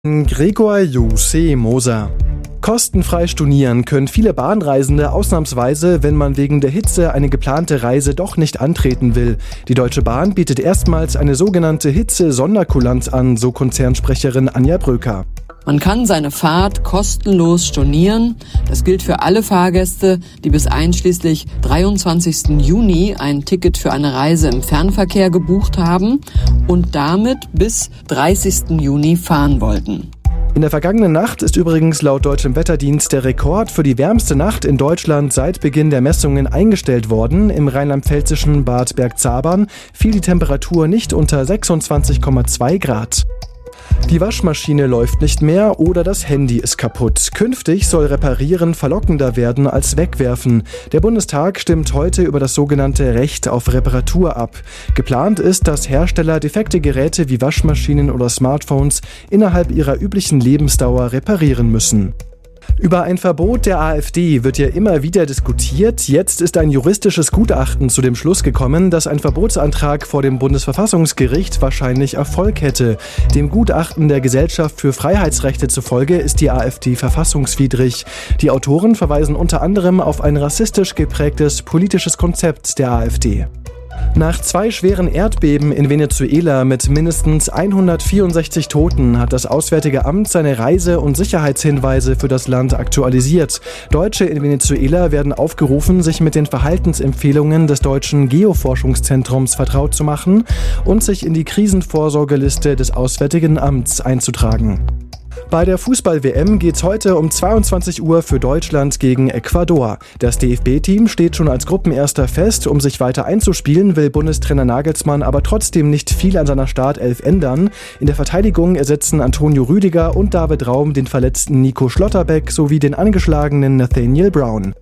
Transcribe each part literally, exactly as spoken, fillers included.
Gregor Jussi Moser. Kostenfrei stornieren können viele Bahnreisende ausnahmsweise, wenn man wegen der Hitze eine geplante Reise doch nicht antreten will. Die Deutsche Bahn bietet erstmals eine sogenannte Hitze-Sonderkulanz an, so Konzernsprecherin Anja Bröker. Man kann seine Fahrt kostenlos stornieren. Das gilt für alle Fahrgäste, die bis einschließlich dreiundzwanzigsten Juni ein Ticket für eine Reise im Fernverkehr gebucht haben und damit bis dreißigsten Juni fahren wollten. In der vergangenen Nacht ist übrigens laut Deutschem Wetterdienst der Rekord für die wärmste Nacht in Deutschland seit Beginn der Messungen eingestellt worden. Im rheinland-pfälzischen Bad Bergzabern fiel die Temperatur nicht unter sechsundzwanzig Komma zwei Grad. Die Waschmaschine läuft nicht mehr oder das Handy ist kaputt. Künftig soll Reparieren verlockender werden als Wegwerfen. Der Bundestag stimmt heute über das sogenannte Recht auf Reparatur ab. Geplant ist, dass Hersteller defekte Geräte wie Waschmaschinen oder Smartphones innerhalb ihrer üblichen Lebensdauer reparieren müssen. Über ein Verbot der AfD wird ja immer wieder diskutiert. Jetzt ist ein juristisches Gutachten zu dem Schluss gekommen, dass ein Verbotsantrag vor dem Bundesverfassungsgericht wahrscheinlich Erfolg hätte. Dem Gutachten der Gesellschaft für Freiheitsrechte zufolge ist die AfD verfassungswidrig. Die Autoren verweisen unter anderem auf ein rassistisch geprägtes politisches Konzept der AfD. Nach zwei schweren Erdbeben in Venezuela mit mindestens hundertvierundsechzig Toten hat das Auswärtige Amt seine Reise- und Sicherheitshinweise für das Land aktualisiert. Deutsche in Venezuela werden aufgerufen, sich mit den Verhaltensempfehlungen des deutschen Geoforschungszentrums vertraut zu machen und sich in die Krisenvorsorgeliste des Auswärtigen Amts einzutragen. Bei der Fußball-W M geht's heute um zweiundzwanzig Uhr für Deutschland gegen Ecuador. Das D F B-Team steht schon als Gruppenerster fest. Um sich weiter einzuspielen, will Bundestrainer Nagelsmann aber trotzdem nicht viel an seiner Startelf ändern. In der Verteidigung ersetzen Antonio Rüdiger und David Raum den verletzten Nico Schlotterbeck sowie den angeschlagenen Nathaniel Brown.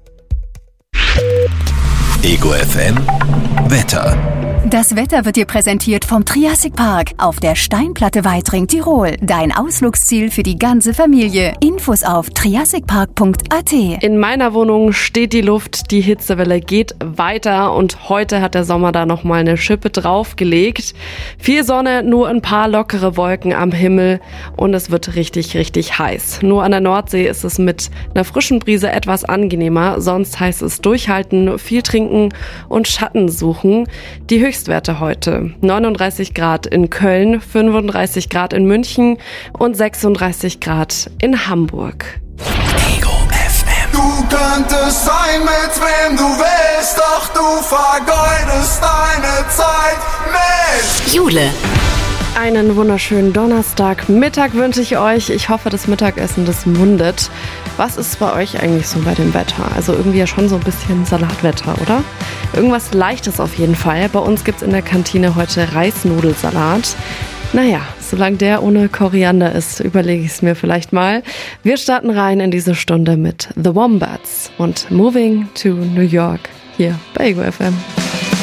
Ego F M Wetter. Das Wetter wird dir präsentiert vom Triassic Park auf der Steinplatte Weitring, Tirol. Dein Ausflugsziel für die ganze Familie. Infos auf triassic park punkt a t. In meiner Wohnung steht die Luft, die Hitzewelle geht weiter und heute hat der Sommer da nochmal eine Schippe draufgelegt. Viel Sonne, nur ein paar lockere Wolken am Himmel und es wird richtig, richtig heiß. Nur an der Nordsee ist es mit einer frischen Brise etwas angenehmer, sonst heißt es durchhalten, viel trinken und Schatten suchen. Die Höchstwerte heute: neununddreißig Grad in Köln, fünfunddreißig Grad in München und sechsunddreißig Grad in Hamburg. Ego F M. Du könntest sein, mit wem du willst, doch du vergeudest deine Zeit mit Jule. Einen wunderschönen Donnerstagmittag wünsche ich euch. Ich hoffe, das Mittagessen, das mundet. Was ist bei euch eigentlich so bei dem Wetter? Also irgendwie ja schon so ein bisschen Salatwetter, oder? Irgendwas Leichtes auf jeden Fall. Bei uns gibt's in der Kantine heute Reisnudelsalat. Naja, solange der ohne Koriander ist, überlege ich es mir vielleicht mal. Wir starten rein in diese Stunde mit The Wombats und Moving to New York hier bei Ego F M.